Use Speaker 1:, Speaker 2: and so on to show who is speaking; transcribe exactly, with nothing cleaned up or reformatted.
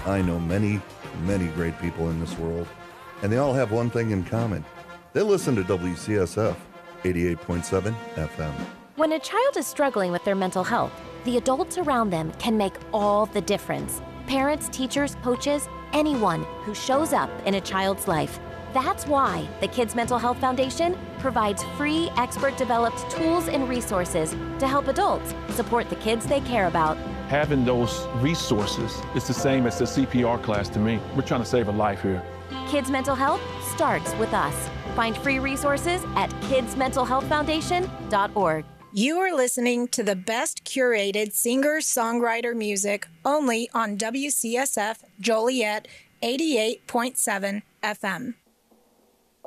Speaker 1: I know many, many great people in this world, and they all have one thing in common. They listen to W C S F eighty-eight point seven F M.
Speaker 2: When a child is struggling with their mental health, the adults around them can make all the difference. Parents, teachers, coaches, anyone who shows up in a child's life. That's why the Kids Mental Health Foundation provides free, expert-developed tools and resources to help adults support the kids they care about.
Speaker 3: Having those resources is the same as the C P R class to me. We're trying to save a life here.
Speaker 2: Kids Mental Health starts with us. Find free resources at kids mental health foundation dot org.
Speaker 4: You are listening to the best curated singer-songwriter music only on W C S F Joliet eighty-eight point seven F M.